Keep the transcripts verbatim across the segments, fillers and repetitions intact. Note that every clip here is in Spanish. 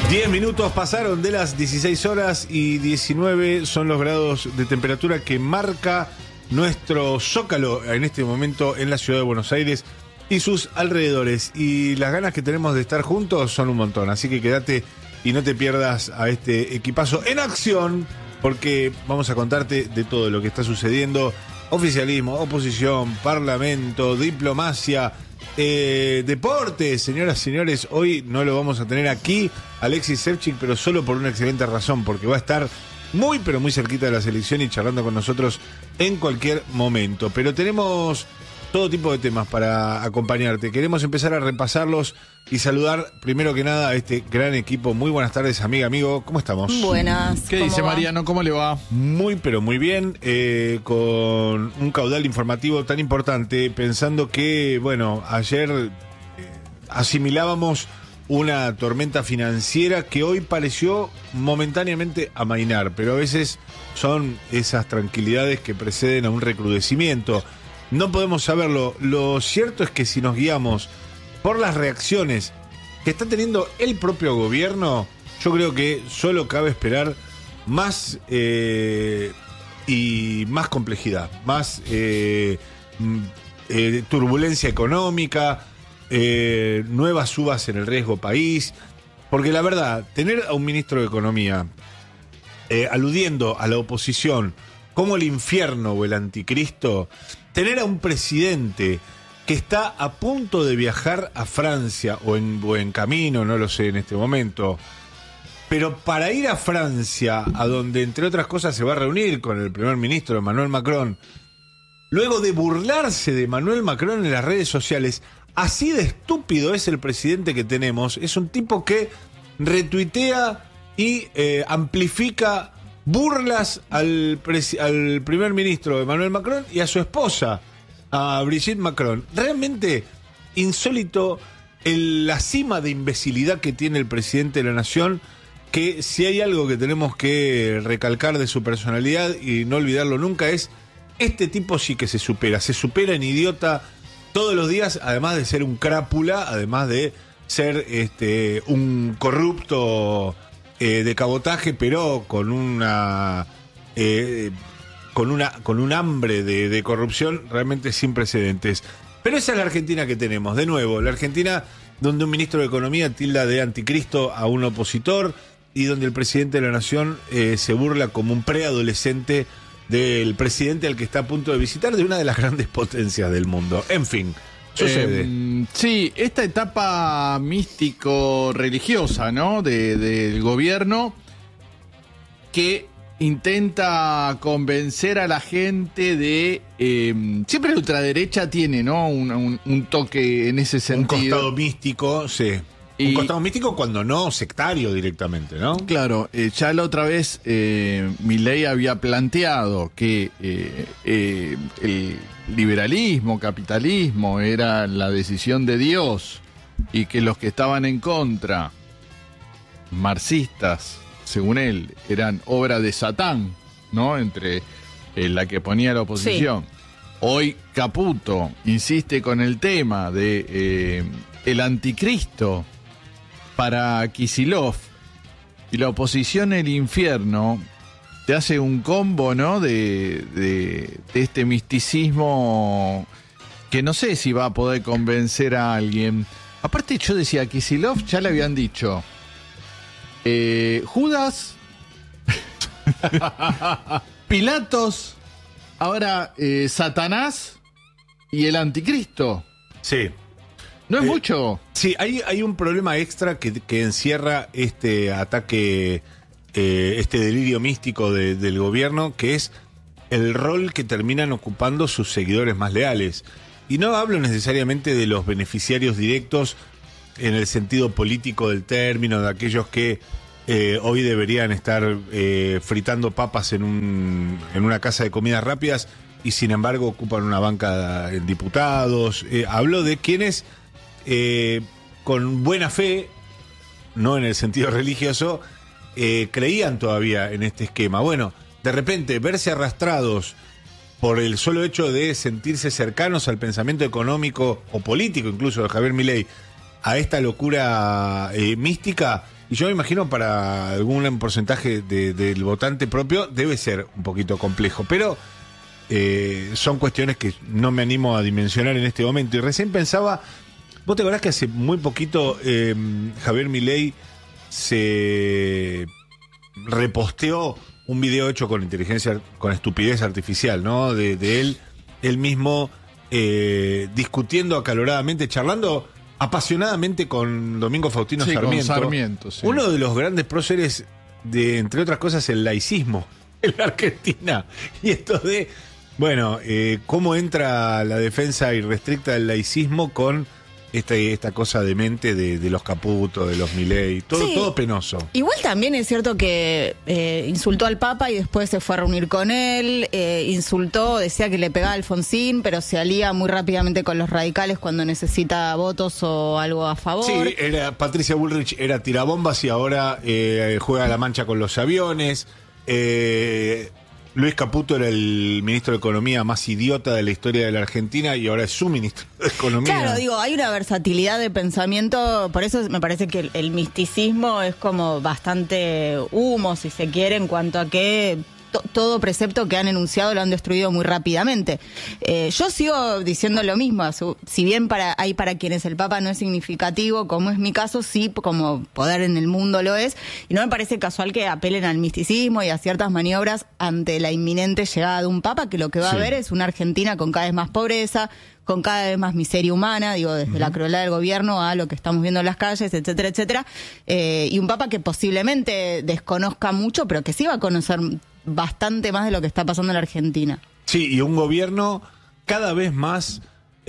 diez minutos pasaron de las dieciséis horas y diecinueve son los grados de temperatura que marca nuestro zócalo en este momento en la ciudad de Buenos Aires y sus alrededores. Y las ganas que tenemos de estar juntos son un montón, así que quédate y no te pierdas a este equipazo en acción, porque vamos a contarte de todo lo que está sucediendo: oficialismo, oposición, parlamento, diplomacia, Eh, deportes, señoras y señores. Hoy no lo vamos a tener aquí Alexis Sevchik, pero solo por una excelente razón, porque va a estar muy pero muy cerquita de la selección y charlando con nosotros en cualquier momento. Pero tenemos todo tipo de temas para acompañarte. Queremos empezar a repasarlos y saludar primero que nada a este gran equipo. Muy buenas tardes, amiga, amigo, ¿cómo estamos? Buenas. ¿Qué dice va? Mariano? ¿Cómo le va? Muy pero muy bien, eh, con un caudal informativo tan importante, pensando que, bueno, ayer eh, asimilábamos una tormenta financiera que hoy pareció momentáneamente amainar, pero a veces son esas tranquilidades que preceden a un recrudecimiento. No podemos saberlo. Lo cierto es que si nos guiamos por las reacciones que está teniendo el propio gobierno, yo creo que solo cabe esperar más eh, y más complejidad, más eh, eh, turbulencia económica, eh, nuevas subas en el riesgo país, porque la verdad, tener a un ministro de Economía eh, aludiendo a la oposición como el infierno o el anticristo, tener a un presidente que está a punto de viajar a Francia o en buen camino, no lo sé en este momento, pero para ir a Francia, a donde entre otras cosas se va a reunir con el primer ministro Emmanuel Macron, luego de burlarse de Emmanuel Macron en las redes sociales, así de estúpido es el presidente que tenemos. Es un tipo que retuitea y eh, amplifica burlas al, al primer ministro Emmanuel Macron y a su esposa, a Brigitte Macron. Realmente insólito el, la cima de imbecilidad que tiene el presidente de la nación, que si hay algo que tenemos que recalcar de su personalidad y no olvidarlo nunca es: este tipo sí que se supera, se supera en idiota todos los días, además de ser un crápula, además de ser este, un corrupto Eh, de cabotaje, pero con una eh, con una con un hambre de, de corrupción realmente sin precedentes. Pero esa es la Argentina que tenemos, de nuevo, la Argentina donde un ministro de Economía tilda de anticristo a un opositor y donde el presidente de la nación eh, se burla como un preadolescente del presidente al que está a punto de visitar, de una de las grandes potencias del mundo. En fin, sucede. Eh, sí, esta etapa místico-religiosa, ¿no? De, del gobierno que intenta convencer a la gente de... Eh, siempre la ultraderecha tiene, ¿no? Un, un, un toque en ese sentido. Un costado místico, sí. Y, un costado místico cuando no sectario directamente, ¿no? Claro, eh, ya la otra vez eh, Milei había planteado que eh, eh, el liberalismo, capitalismo era la decisión de Dios y que los que estaban en contra, marxistas, según él, eran obra de Satán, ¿no? Entre eh, la que ponía la oposición. Sí. Hoy Caputo insiste con el tema de eh, el anticristo para Kicillof y la oposición el infierno. Te hace un combo, ¿no? De, de, de este misticismo que no sé si va a poder convencer a alguien. Aparte, yo decía, Kicillof ya le habían dicho eh, Judas, Pilatos, ahora eh, Satanás y el anticristo. Sí. ¿No es eh, mucho? Sí, hay, hay un problema extra que, que encierra este ataque, eh, este delirio místico de, del gobierno, que es el rol que terminan ocupando sus seguidores más leales. Y no hablo necesariamente de los beneficiarios directos en el sentido político del término, de aquellos que eh, hoy deberían estar eh, fritando papas en, un, en una casa de comidas rápidas y sin embargo ocupan una banca en diputados. Eh, hablo de quienes eh, con buena fe, no en el sentido religioso, eh, creían todavía en este esquema. Bueno, de repente verse arrastrados por el solo hecho de sentirse cercanos al pensamiento económico o político incluso de Javier Milei a esta locura eh, mística, Y yo me imagino para algún porcentaje de, del votante propio debe ser un poquito complejo, pero eh, son cuestiones que no me animo a dimensionar en este momento. Y recién pensaba, ¿vos te acordás que hace muy poquito eh, Javier Milei se reposteó un video hecho con inteligencia, con estupidez artificial, ¿no? De, de él, él mismo eh, discutiendo acaloradamente, charlando apasionadamente con Domingo Faustino sí, Sarmiento. Con Sarmiento sí. Uno de los grandes próceres de, entre otras cosas, el laicismo en la Argentina. Y esto de, bueno, eh, cómo entra la defensa irrestricta del laicismo con Este, esta cosa demente de, de los Caputo, de los Milei, todo, sí. todo penoso. Igual también es cierto que eh, insultó al Papa y después se fue a reunir con él, eh, insultó, decía que le pegaba a Alfonsín, pero se alía muy rápidamente con los radicales cuando necesita votos o algo a favor. Sí, era, Patricia Bullrich era tirabombas y ahora eh, juega a la mancha con los aviones. Eh, Luis Caputo era el ministro de Economía más idiota de la historia de la Argentina y ahora es su ministro de Economía. Claro, digo, hay una versatilidad de pensamiento, por eso me parece que el, el misticismo es como bastante humo, si se quiere, en cuanto a que to, todo precepto que han enunciado lo han destruido muy rápidamente. Eh, yo sigo diciendo lo mismo, su, si bien para hay para quienes el Papa no es significativo, como es mi caso, sí, como poder en el mundo lo es, y no me parece casual que apelen al misticismo y a ciertas maniobras ante la inminente llegada de un Papa, que lo que va sí. a haber es una Argentina con cada vez más pobreza, con cada vez más miseria humana, digo, desde uh-huh. la crueldad del gobierno a lo que estamos viendo en las calles, etcétera, etcétera, eh, y un Papa que posiblemente desconozca mucho, pero que sí va a conocer bastante más de lo que está pasando en la Argentina. Sí, y un gobierno cada vez más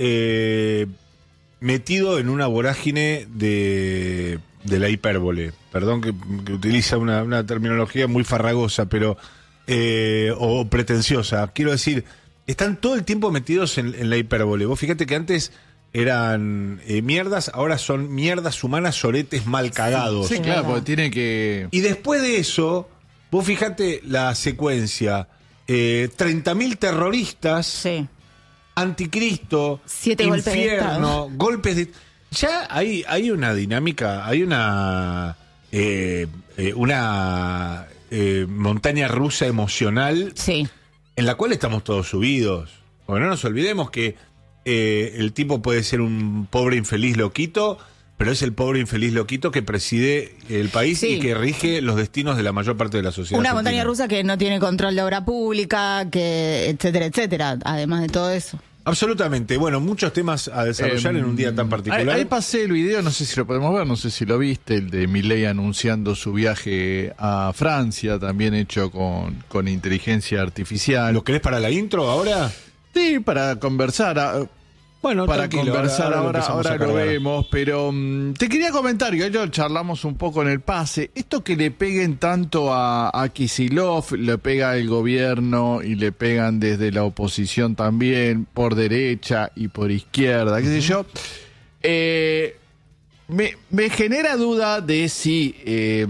eh, metido en una vorágine de, de la hipérbole. Perdón que, que utiliza una, una terminología muy farragosa, pero eh, o pretenciosa. Quiero decir, están todo el tiempo metidos en, en la hipérbole. Vos fíjate que antes eran eh, mierdas, ahora son mierdas humanas, soretes mal cagados. Sí, claro, porque tiene que... Y después de eso, vos fíjate la secuencia. Eh, treinta mil terroristas, sí. anticristo, Siete infierno, golpes de Estado. golpes de... Ya hay, hay una dinámica, hay una... Eh, eh, una eh, montaña rusa emocional Sí. en la cual estamos todos subidos. Porque no nos olvidemos que eh, el tipo puede ser un pobre infeliz loquito, pero es el pobre infeliz loquito que preside el país Sí. y que rige los destinos de la mayor parte de la sociedad Una argentina. montaña rusa que no tiene control de obra pública, que etcétera, etcétera, además de todo eso. Absolutamente. Bueno, muchos temas a desarrollar Eh, en un día tan particular. Ahí, ahí pasé el video, no sé si lo podemos ver, no sé si lo viste, el de Milei anunciando su viaje a Francia, también hecho con, con inteligencia artificial. ¿Lo querés para la intro ahora? Sí, para conversar. a- Bueno, para tranquilo, conversar lo ahora, empezamos ahora, a lo cargar. vemos, pero mm, te quería comentar, que yo charlamos un poco en el pase, esto que le peguen tanto a, a Kicillof, le pega el gobierno y le pegan desde la oposición también, por derecha y por izquierda, qué sé yo, eh, me, me genera duda de si eh,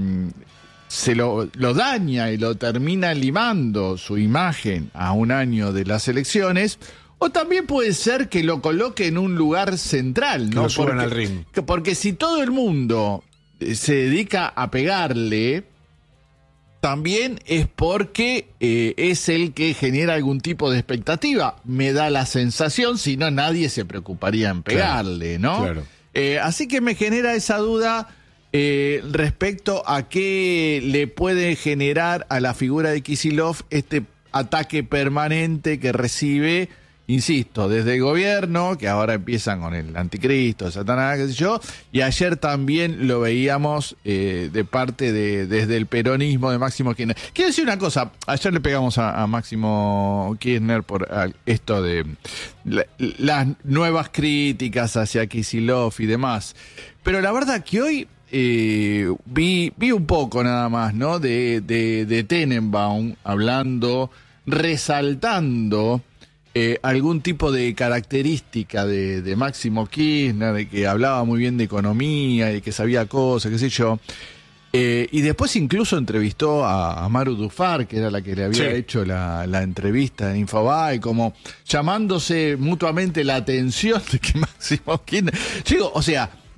se lo, lo daña y lo termina limando su imagen a un año de las elecciones. O también puede ser que lo coloque en un lugar central, Que ¿no? lo suban Porque- al ring. que- Porque si todo el mundo eh, se dedica a pegarle, también es porque eh, es el que genera algún tipo de expectativa. Me da la sensación, si no nadie se preocuparía en pegarle, ¿no? claro. Eh, así que me genera esa duda eh, respecto a qué le puede generar a la figura de Kicillof este ataque permanente que recibe, insisto, desde el gobierno, que ahora empiezan con el anticristo, Satanás, qué sé yo, y ayer también lo veíamos eh, de parte de, desde el peronismo de Máximo Kirchner. Quiero decir una cosa, ayer le pegamos a, a Máximo Kirchner por a, esto de la- las nuevas críticas hacia Kicillof y demás, pero la verdad que hoy eh, vi, vi un poco nada más, ¿no? De, de, de Tenenbaum hablando, resaltando eh, algún tipo de característica de, de Máximo Kirchner, de que hablaba muy bien de economía y que sabía cosas, qué sé yo. Eh, y después incluso entrevistó a, a Maru Dufar, que era la que le había Sí. hecho la, la entrevista en Infobae, como llamándose mutuamente la atención de que Máximo Kirchner... Yo digo, o sea,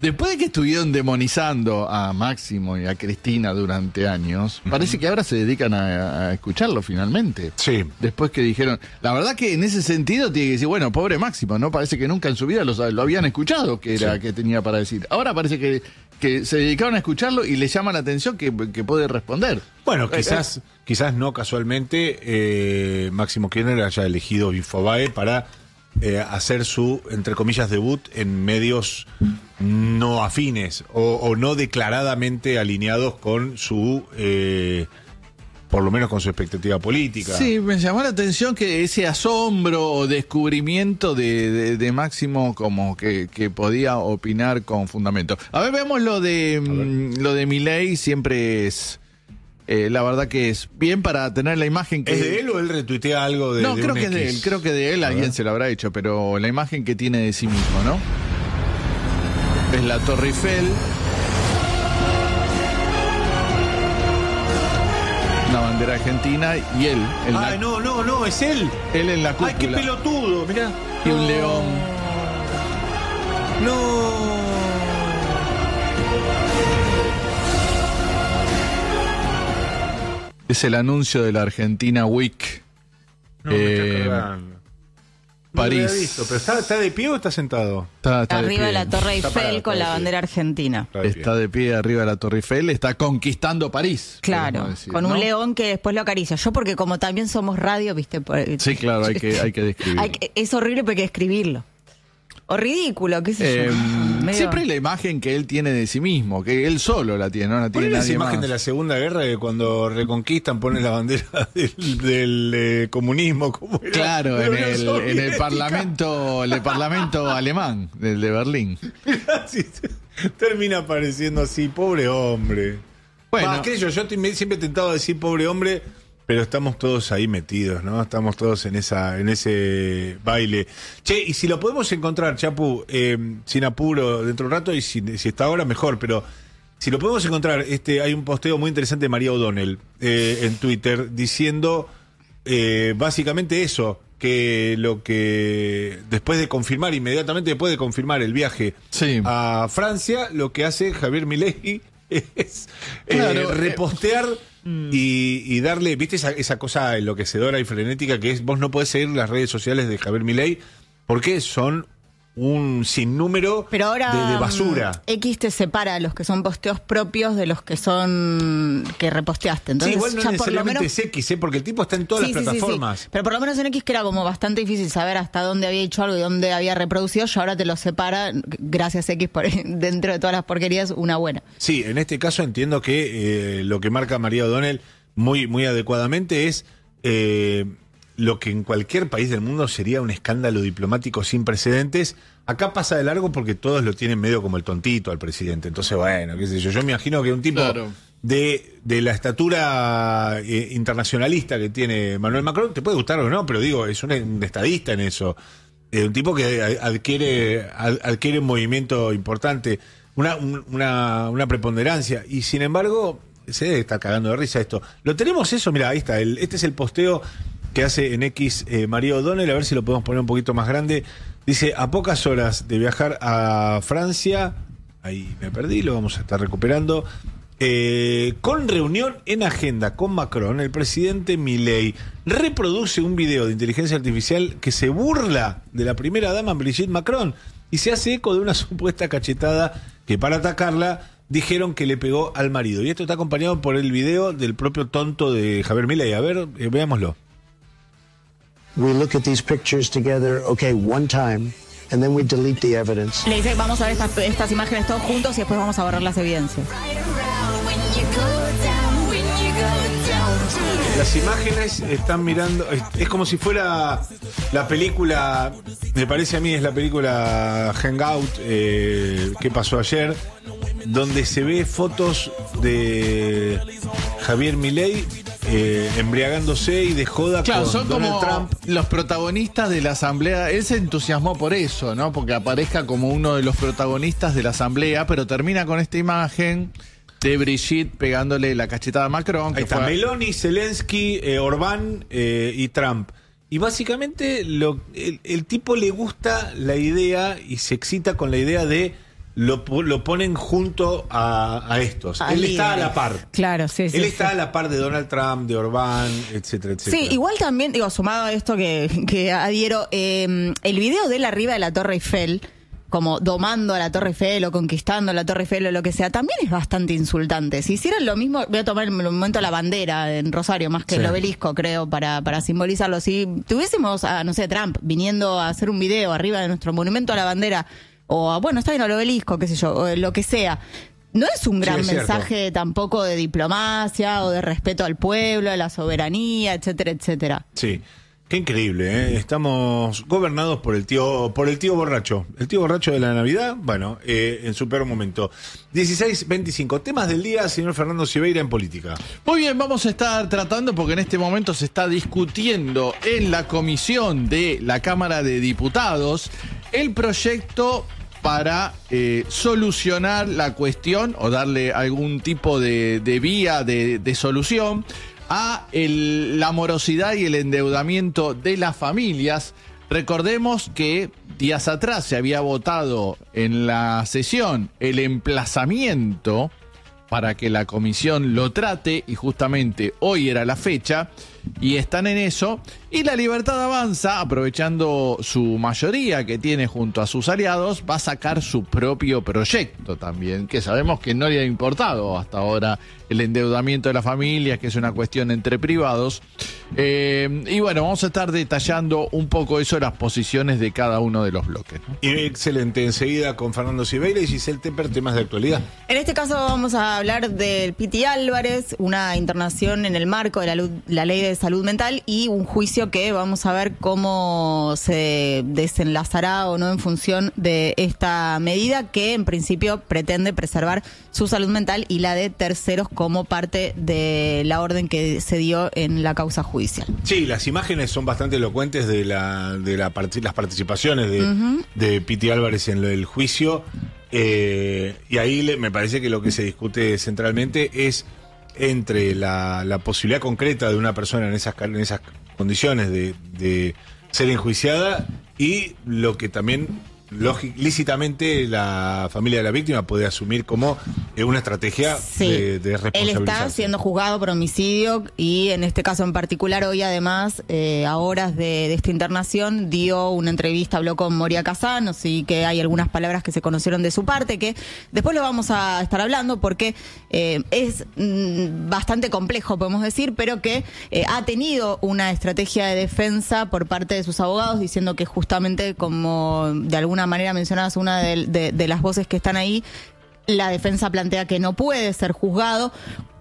Después de que estuvieron demonizando a Máximo y a Cristina durante años, uh-huh. parece que ahora se dedican a, a escucharlo finalmente. Sí. Después que dijeron, la verdad que en ese sentido tiene que decir, bueno, pobre Máximo, ¿no? Parece que nunca en su vida lo, lo habían escuchado que era sí. que tenía para decir. Ahora parece que, que se dedicaron a escucharlo y le llama la atención que, que puede responder. Bueno, quizás, eh, eh. quizás no casualmente eh, Máximo Kirchner haya elegido Infobae para eh, hacer su, entre comillas, debut en medios no afines o, o no declaradamente alineados con su, eh, por lo menos con su expectativa política. Sí, me llamó la atención que ese asombro o descubrimiento de, de, de Máximo como que, que podía opinar con fundamento. A ver, vemos lo de, mm, lo de Milei, siempre es... Eh, la verdad que es bien para tener la imagen que... ¿Es de él o él retuitea algo de No, de creo un que es de X? él, creo que de él alguien se lo habrá hecho, pero la imagen que tiene de sí mismo, ¿no? Es la Torre Eiffel. Una bandera argentina y él. En Ay, la, no, no, no, es él. Él en la cúpula. Ay, qué pelotudo, mirá. Y un león. No. Es el anuncio de la Argentina Week. No, me eh, está cargando. París. No lo había visto, pero ¿está, ¿está de pie o está sentado? Está, está Arriba de, de la Torre Está Eiffel parado, con está la de bandera argentina. Está de pie. Está de pie arriba de la Torre Eiffel, está conquistando París. Claro, decir, con ¿no? un león que después lo acaricia. Yo porque como también somos radio, viste... Por, Sí, claro, hay que, hay que describirlo. hay que- es horrible porque hay que escribirlo. O ridículo, qué sé Eh, yo. Medio- Siempre la imagen que él tiene de sí mismo, que él solo la tiene, no la tiene Ponen esa nadie imagen más. de la Segunda Guerra de cuando reconquistan, ponen la bandera del, del, eh, comunismo. Como era, Claro, de la en Unión el, en el Soviética. parlamento, el parlamento alemán, del de Berlín. Sí, termina apareciendo así, pobre hombre. Bueno. Bueno, qué sé yo, yo estoy- me- siempre he tentado decir pobre hombre, pero estamos todos ahí metidos, ¿no? Estamos todos en esa, en ese baile. Che, y si lo podemos encontrar, Chapu, eh, sin apuro dentro de un rato, y si, si está ahora, mejor, pero si lo podemos encontrar, este, hay un posteo muy interesante de María O'Donnell eh, en Twitter diciendo eh, básicamente eso, que lo que después de confirmar, inmediatamente después de confirmar el viaje Sí. a Francia, lo que hace Javier Milei es eh, Claro, repostear y, y darle, viste esa, esa cosa enloquecedora y frenética que es, vos no podés seguir las redes sociales de Javier Milei porque son un sinnúmero Pero ahora de, de basura. mm, X te separa los que son posteos propios de los que son que reposteaste. Entonces, sí, igual no ya por lo necesariamente menos es X, ¿eh? Porque el tipo está en todas Sí, las sí, sí, plataformas. sí. Pero por lo menos en X, que era como bastante difícil saber hasta dónde había hecho algo y dónde había reproducido, ya ahora te lo separa, gracias X, por dentro de todas las porquerías, una buena. Sí, en este caso entiendo que eh, lo que marca María O'Donnell muy, muy adecuadamente es eh, lo que en cualquier país del mundo sería un escándalo diplomático sin precedentes. Acá pasa de largo porque todos lo tienen medio como el tontito al presidente. Entonces, bueno, qué sé yo. Yo me imagino que un tipo Claro. de, de la estatura eh, internacionalista que tiene Manuel Macron, te puede gustar o no, pero digo, es un, un estadista en eso. Eh, un tipo que a- adquiere, ad- adquiere un movimiento importante, una, un- una, una preponderancia. Y sin embargo, se debe estar cagando de risa esto. Lo tenemos eso, mira, ahí está. El, este es el posteo que hace en X eh, María O'Donnell, a ver si lo podemos poner un poquito más grande. Dice, a pocas horas de viajar a Francia, ahí me perdí, lo vamos a estar recuperando, eh, con reunión en agenda con Macron, el presidente Milei reproduce un video de inteligencia artificial que se burla de la primera dama Brigitte Macron y se hace eco de una supuesta cachetada que para atacarla dijeron que le pegó al marido. Y esto está acompañado por el video del propio tonto de Javier Milei. A ver, eh, veámoslo. We look at these pictures together, okay, one time, and then we delete the evidence. Le dice, vamos a ver estas, estas imágenes todos juntos y después vamos a borrar las evidencias. Las imágenes están mirando, es, es como si fuera la película, me parece a mí es la película Hangout, eh, ¿qué pasó ayer? Donde se ve fotos de Javier Milei eh, embriagándose y de joda Claro, con son Donald como Trump. los protagonistas de la asamblea. Él se entusiasmó por eso, ¿no? Porque aparezca como uno de los protagonistas de la asamblea, pero termina con esta imagen de Brigitte pegándole la cachetada a Macron. Ahí que está, fue- Meloni, Zelensky, eh, Orbán eh, y Trump. Y básicamente lo, el, el tipo le gusta la idea y se excita con la idea de lo, lo ponen junto a, a estos. A Él líderes. está a la par. Claro, sí, sí. Él sí. está a la par de Donald Trump, de Orbán, etcétera, etcétera. Sí, igual también, digo, sumado a esto que, que adhiero, eh, el video de él arriba de la Torre Eiffel, como domando a la Torre Eiffel o conquistando la Torre Eiffel o lo que sea, también es bastante insultante. Si hicieran lo mismo, voy a tomar el momento la bandera en Rosario, más que Sí. el obelisco, creo, para, para simbolizarlo. Si tuviésemos a, no sé, Trump viniendo a hacer un video arriba de nuestro monumento a la bandera, o a, bueno, está bien, al obelisco, qué sé yo, o lo que sea, no es un gran Sí, es cierto. mensaje tampoco de diplomacia o de respeto al pueblo, a la soberanía, etcétera, etcétera. Sí. Qué increíble, ¿eh? Estamos gobernados por el tío por el tío borracho. El tío borracho de la Navidad, bueno, eh, en su peor momento. dieciséis veinticinco, temas del día, señor Fernando Silveira, en política. Muy bien, vamos a estar tratando, porque en este momento se está discutiendo en la comisión de la Cámara de Diputados el proyecto para eh, solucionar la cuestión o darle algún tipo de, de vía de, de solución a el- la morosidad y el endeudamiento de las familias. Recordemos que días atrás se había votado en la sesión el emplazamiento para que la comisión lo trate, y justamente hoy era la fecha y están en eso. Y la Libertad Avanza, aprovechando su mayoría que tiene junto a sus aliados, va a sacar su propio proyecto también, que sabemos que no le ha importado hasta ahora el endeudamiento de las familias, que es una cuestión entre privados. Eh, y bueno, vamos a estar detallando un poco eso, las posiciones de cada uno de los bloques, ¿no? Y excelente, enseguida con Fernando Silveira y Giselle Tepper, temas de actualidad. En este caso vamos a hablar del Piti Álvarez, una internación en el marco de la, lu- la ley de salud mental y un juicio que vamos a ver cómo se desenlazará o no en función de esta medida que en principio pretende preservar su salud mental y la de terceros como parte de la orden que se dio en la causa judicial. Sí, las imágenes son bastante elocuentes de la de la parti- las participaciones de, Ujú. de Piti Álvarez en lo del juicio. Eh, y ahí le- me parece que lo que se discute centralmente es entre la, la posibilidad concreta de una persona en esas, ca- en esas condiciones de, de ser enjuiciada y lo que también lógi- lícitamente la familia de la víctima puede asumir como eh, una estrategia Sí, de, de él responsabilizarse. está siendo juzgado por homicidio y en este caso en particular hoy además, eh, a horas de, de esta internación, dio una entrevista, habló con Moria Kazan, así que hay algunas palabras que se conocieron de su parte que después lo vamos a estar hablando porque eh, es mm, bastante complejo, podemos decir, pero que eh, ha tenido una estrategia de defensa por parte de sus abogados diciendo que justamente, como de alguna manera mencionabas una de, de- de las voces que están ahí, la defensa plantea que no puede ser juzgado.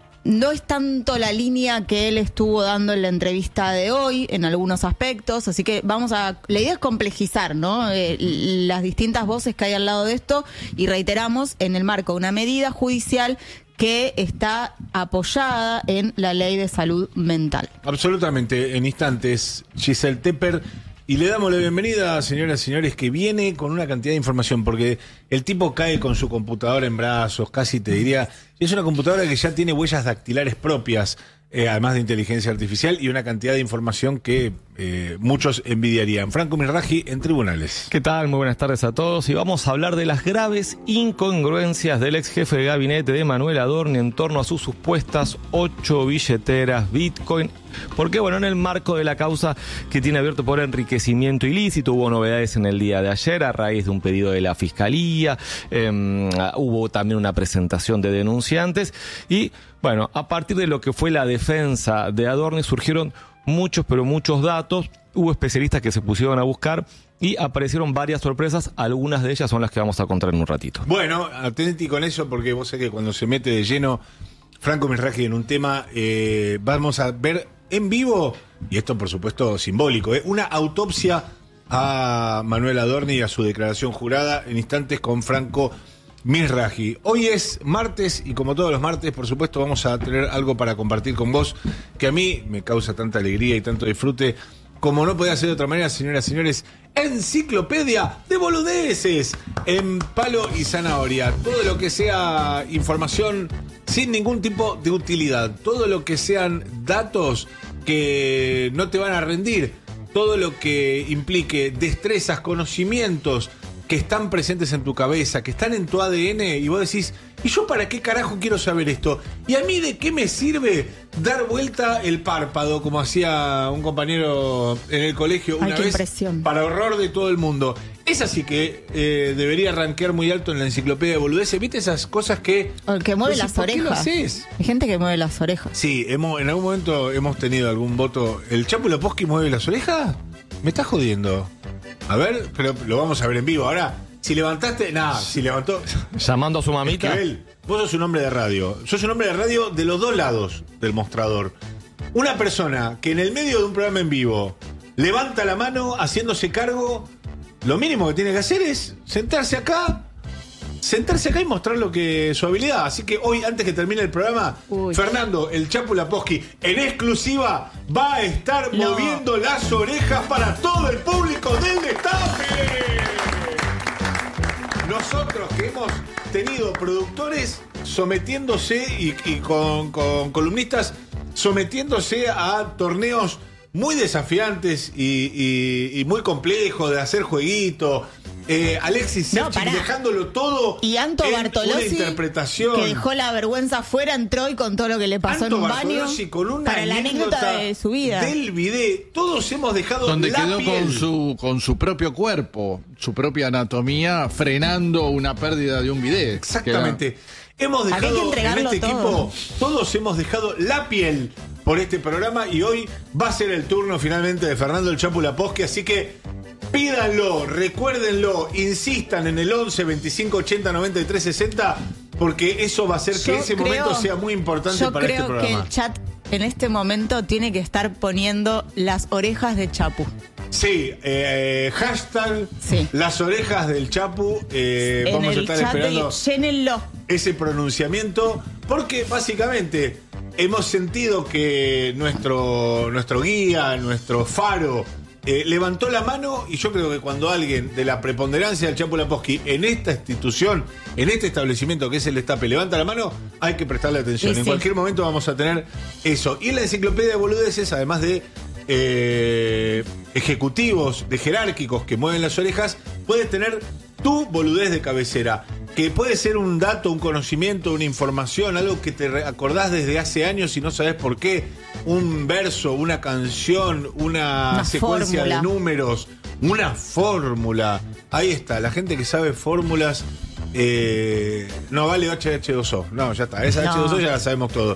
No es tanto la línea que él estuvo dando en la entrevista de hoy, en algunos aspectos, así que vamos a... La idea es complejizar, ¿no? Eh, las distintas voces que hay al lado de esto, y reiteramos, en el marco de una medida judicial que está apoyada en la ley de salud mental. Absolutamente, en instantes, Giselle Tepper. Y le damos la bienvenida, señoras y señores, que viene con una cantidad de información, porque el tipo cae con su computadora en brazos, casi te diría. Es una computadora que ya tiene huellas dactilares propias, eh, además de inteligencia artificial, y una cantidad de información que eh, muchos envidiarían. Franco Mirraji en tribunales. ¿Qué tal? Muy buenas tardes a todos y vamos a hablar de las graves incongruencias del ex jefe de gabinete de Manuel Adorni en torno a sus supuestas ocho billeteras Bitcoin. Porque, bueno, en el marco de la causa que tiene abierto por enriquecimiento ilícito, hubo novedades en el día de ayer a raíz de un pedido de la Fiscalía, eh, hubo también una presentación de denunciantes y, bueno, a partir de lo que fue la defensa de Adorni surgieron muchos, pero muchos datos. Hubo especialistas que se pusieron a buscar y aparecieron varias sorpresas. Algunas de ellas son las que vamos a contar en un ratito. Bueno, atenti con eso, porque vos sabés que cuando se mete de lleno Franco Mirraji en un tema, eh, vamos a ver en vivo, y esto por supuesto simbólico, ¿eh? una autopsia a Manuel Adorni y a su declaración jurada en instantes con Franco Mirraji. Hoy es martes y como todos los martes, por supuesto, vamos a tener algo para compartir con vos que a mí me causa tanta alegría y tanto disfrute. Como no podía ser de otra manera, señoras y señores, enciclopedia de boludeces en palo y zanahoria. Todo lo que sea información sin ningún tipo de utilidad, todo lo que sean datos que no te van a rendir, todo lo que implique destrezas, conocimientos que están presentes en tu cabeza, que están en tu A D N, y vos decís, ¿y yo para qué carajo quiero saber esto? ¿Y a mí de qué me sirve dar vuelta el párpado, como hacía un compañero en el colegio una Ay, qué vez, impresión. para horror de todo el mundo? Es así que eh, debería rankear muy alto en la enciclopedia de boludeces. ¿Viste esas cosas que... O el que mueve decís, las ¿por qué lo orejas. haces? Hay gente que mueve las orejas. Sí, hemos, en algún momento hemos tenido algún voto. ¿El Chapu Laposky mueve las orejas? Me estás jodiendo. A ver, pero lo vamos a ver en vivo. Ahora, si levantaste... Nada, si levantó... Llamando a su mamita. Esquivel, vos sos un hombre de radio. Sos un hombre de radio de los dos lados del mostrador. Una persona que en el medio de un programa en vivo levanta la mano haciéndose cargo, lo mínimo que tiene que hacer es sentarse acá, sentarse acá y mostrar lo que su habilidad. Así que hoy, antes que termine el programa, Uy. Fernando, el Chapu Laposky, en exclusiva, va a estar No. moviendo las orejas para todo el público del Destape. Nosotros que hemos tenido productores sometiéndose y, y con, con columnistas sometiéndose a torneos muy desafiantes y, y- y muy complejos de hacer jueguito. Eh, Alexis No, Sevchik pará. dejándolo todo Y Anto en una Bartolozzi, interpretación. que dejó la vergüenza afuera, entró y contó lo que le pasó Anto en un baño Bartolozzi con una para la anécdota de su vida. del video. Todos hemos dejado Donde la quedó piel. con su, con su propio cuerpo, su propia anatomía, frenando una pérdida de un bidet. Exactamente. Hemos Acá hay que dejado en entregarlo este todo. equipo, todos hemos dejado la piel por este programa y hoy va a ser el turno finalmente de Fernando el Chapu Laposky, así que pídanlo, recuérdenlo, insistan en el once, veinticinco, ochenta, noventa y tres, sesenta, porque eso va a hacer que Yo ese creo- momento sea muy importante Yo para este creo que programa. el chat en este momento tiene que estar poniendo las orejas de Chapu. Sí, eh, hashtag Sí. las orejas del Chapu, eh, en vamos a el estar chat esperando de llénenlo. ese pronunciamiento, porque básicamente hemos sentido que nuestro, nuestro guía, nuestro faro, eh, levantó la mano, y yo creo que cuando alguien de la preponderancia del Chapu Laposky en esta institución, en este establecimiento que es el Destape, levanta la mano, hay que prestarle atención. Y en sí. cualquier momento vamos a tener eso. Y en la enciclopedia de boludeces, además de eh, ejecutivos, de jerárquicos que mueven las orejas, puedes tener tu boludez de cabecera, que puede ser un dato, un conocimiento, una información, algo que te re- acordás desde hace años y no sabes por qué, un verso, una canción, una, Una secuencia fórmula. de números, una fórmula. Ahí está, la gente que sabe fórmulas. eh, no vale H H dos O. No, ya está. Esa No. H dos O ya la sabemos todo.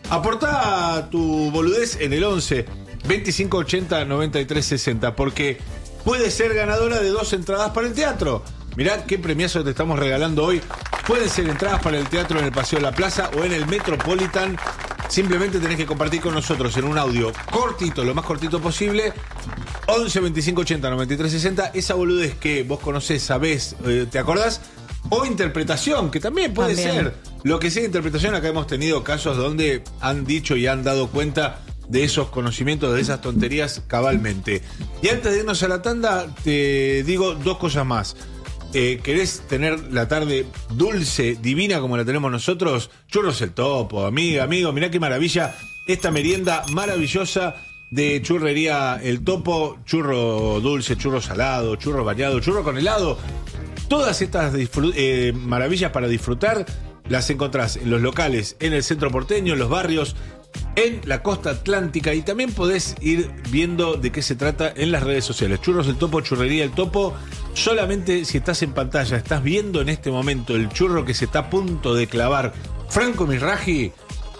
Aportá tu boludez en el once, veinticinco, ochenta, noventa y tres, sesenta, porque puede ser ganadora de dos entradas para el teatro. Mirá qué premiazo te estamos regalando hoy. Pueden ser entradas para el teatro en el Paseo de la Plaza o en el Metropolitan. Simplemente tenés que compartir con nosotros en un audio cortito, lo más cortito posible. once, veinticinco, ochenta, noventa y tres, sesenta. Esa boludez que vos conocés, sabés, eh, ¿te acordás? O interpretación, que también puede También. ser. Lo que sea interpretación, acá hemos tenido casos donde han dicho y han dado cuenta de esos conocimientos, de esas tonterías cabalmente. Y antes de irnos a la tanda, te digo dos cosas más. Eh, ¿Querés tener la tarde dulce, divina como la tenemos nosotros? Churros el Topo, amiga, amigo, mirá qué maravilla. Esta merienda maravillosa de churrería El Topo, churro dulce, churro salado, churro bañado, churro con helado. Todas estas disfru- eh, maravillas para disfrutar las encontrás en los locales, en el centro porteño, en los barrios, en la costa atlántica, y también podés ir viendo de qué se trata en las redes sociales. Churros El Topo, churrería El Topo. Solamente si estás en pantalla, estás viendo en este momento el churro que se está a punto de clavar Franco Mirraji,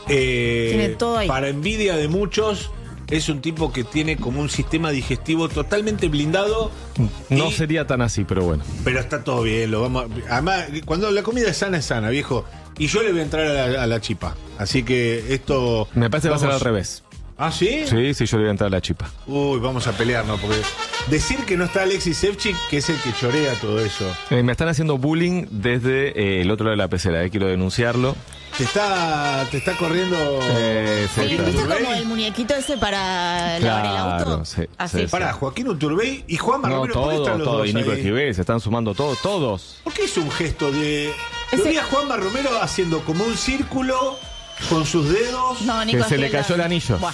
eh, Tiene todo ahí. para envidia de muchos. Es un tipo que tiene como un sistema digestivo totalmente blindado. No y- sería tan así, pero bueno. Pero está todo bien, lo vamos a- además, cuando la comida es sana, es sana, viejo. Y yo le voy a entrar a la, a la chipa. Así que esto... Me parece que va a ser vamos- al revés. ¿Ah, sí? Sí, sí, yo le voy a entrar a la chipa. Uy, vamos a pelearnos, porque decir que no está Alexis Sevchik, que es el que chorea todo eso. Eh, me están haciendo bullying desde eh, el otro lado de la pecera, eh, quiero denunciarlo. Te está, te está corriendo... Eh, sí, Sí, claro. ¿viste Uturbey? como el muñequito ese para lavar el Claro, auto? sí, Así. sí, Pará, Joaquín Uturbey y Juan No, Romero, ¿por qué todo, están los todo. dos Y Nico ahí? Esquivel, se están sumando todos, todos. ¿Por qué es un gesto de... Yo Ese- vi a Juanma Romero haciendo como un círculo con sus dedos. No, Nico Que se le Esquivel, cayó el anillo. Buah.